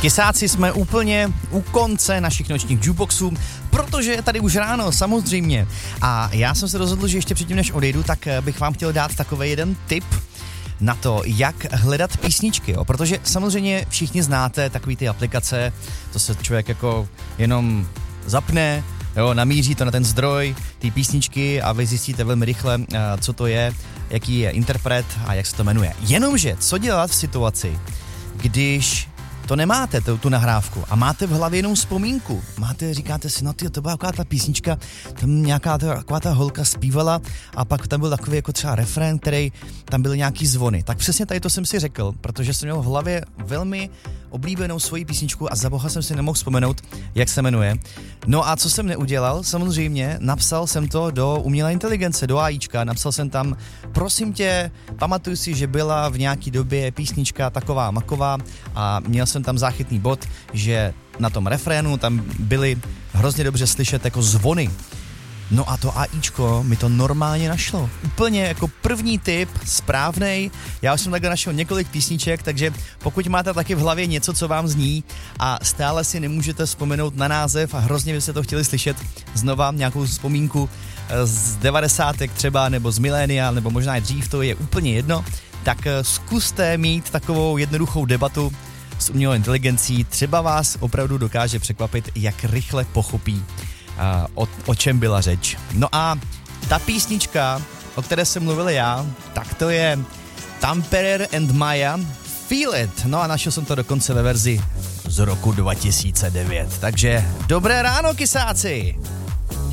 Kysáci, jsme úplně u konce našich nočních jukeboxů, protože je tady už ráno, samozřejmě. A já jsem se rozhodl, že ještě předtím, než odejdu, tak bych vám chtěl dát takový jeden tip na to, jak hledat písničky, jo? Protože samozřejmě všichni znáte takový ty aplikace, to se člověk jako jenom zapne, jo, namíří to na ten zdroj, ty písničky a vy zjistíte velmi rychle, co to je, jaký je interpret a jak se to jmenuje. Jenomže, co dělat v situaci, když to nemáte, tu nahrávku a máte v hlavě jenom vzpomínku. Říkáte si, no ty, to byla taková ta písnička, tam nějaká taková ta holka zpívala a pak tam byl takový jako třeba refrén, který tam byly nějaký zvony. Tak přesně tady to jsem si řekl, protože jsem měl v hlavě velmi oblíbenou svoji písničku a za boha jsem si nemohl vzpomenout, jak se jmenuje. No a co jsem neudělal? Samozřejmě napsal jsem to do umělé inteligence, do AIčka, napsal jsem tam, prosím tě, pamatuju si, že byla v nějaký době písnička taková maková a měl jsem tam záchytný bod, že na tom refrénu tam byly hrozně dobře slyšet jako zvony. No a to AIčko mi to normálně našlo. Úplně jako první tip, správnej. Já už jsem takhle našel několik písniček, takže pokud máte taky v hlavě něco, co vám zní a stále si nemůžete vzpomenout na název a hrozně byste to chtěli slyšet znova, nějakou vzpomínku z 90. třeba, nebo z milénia, nebo možná i dřív, to je úplně jedno, tak zkuste mít takovou jednoduchou debatu s umělou inteligencí. Třeba vás opravdu dokáže překvapit, jak rychle pochopí, o čem byla řeč. No a ta písnička, o které jsem mluvil já, tak to je Tamperer and Maya Feel It. No a našel jsem to dokonce ve verzi z roku 2009. Takže dobré ráno, kysáci!